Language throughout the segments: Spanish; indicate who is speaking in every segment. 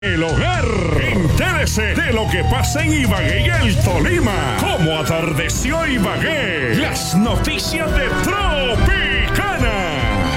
Speaker 1: El hogar. Entérese de lo que pasa en Ibagué y el Tolima. Cómo atardeció Ibagué. Las noticias de Tropicana.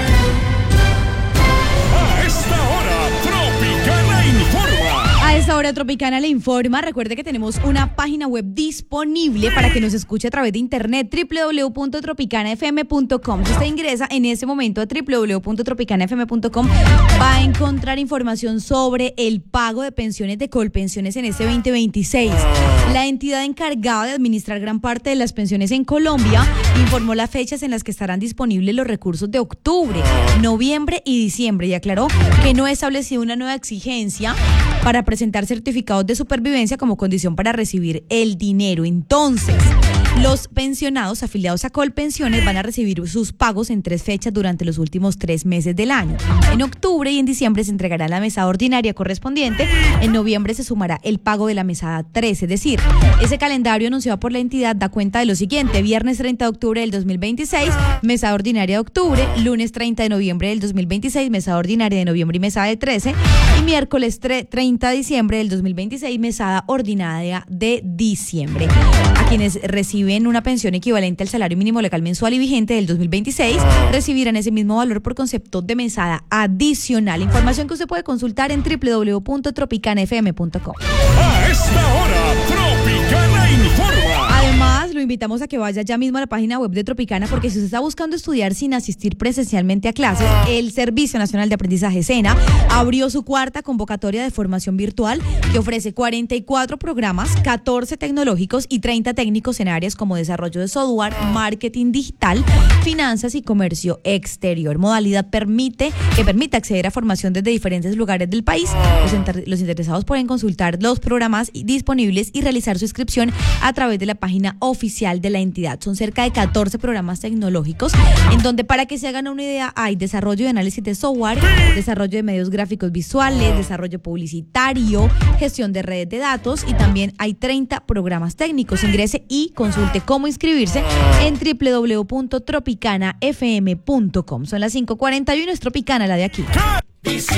Speaker 1: A esta hora, Tropicana informa.
Speaker 2: A esta hora Tropicana le informa. Recuerde que tenemos una página web disponible para que nos escuche a través de internet, www.tropicanafm.com. Si usted ingresa en ese momento a www.tropicanafm.com, va a encontrar información sobre el pago de pensiones de Colpensiones en este 2026. La entidad encargada de administrar gran parte de las pensiones en Colombia informó las fechas en las que estarán disponibles los recursos de octubre, noviembre y diciembre, y aclaró que no ha establecido una nueva exigencia para presentar certificados de supervivencia como condición para recibir el dinero. Entonces, los pensionados afiliados a Colpensiones van a recibir sus pagos en 3 fechas durante los últimos 3 meses del año. En octubre y en diciembre se entregará la mesada ordinaria correspondiente. En noviembre se sumará el pago de la mesada 3, es decir, ese calendario anunciado por la entidad da cuenta de lo siguiente: viernes 30 de octubre del 2026, mesada ordinaria de octubre; lunes 30 de noviembre del 2026, mesada ordinaria de noviembre y mesada de 13; y miércoles 30 de diciembre del 2026, mesada ordinaria de diciembre. A quienes reciben una pensión equivalente al salario mínimo legal mensual y vigente del 2026 recibirán ese mismo valor por concepto de mesada adicional. Información que usted puede consultar en www.tropicanafm.com.
Speaker 1: A esta hora, Tropicana informa.
Speaker 2: Además, lo invitamos a que vaya ya mismo a la página web de Tropicana, porque si usted está buscando estudiar sin asistir presencialmente a clases, el Servicio Nacional de Aprendizaje SENA abrió su 4ª convocatoria de formación virtual que ofrece 44 programas, 14 tecnológicos y 30 técnicos en áreas como desarrollo de software, marketing digital, finanzas y comercio exterior. Modalidad que permite acceder a formación desde diferentes lugares del país. Los interesados pueden consultar los programas disponibles y realizar su inscripción a través de la página oficial de la entidad. Son cerca de 14 programas tecnológicos en donde, para que se hagan una idea, hay desarrollo y análisis de software, desarrollo de medios gráficos visuales, desarrollo publicitario, gestión de redes de datos, y también hay 30 programas técnicos. Ingrese y consulte cómo inscribirse en www.tropicanafm.com. Son las 5:41, es Tropicana, la de aquí.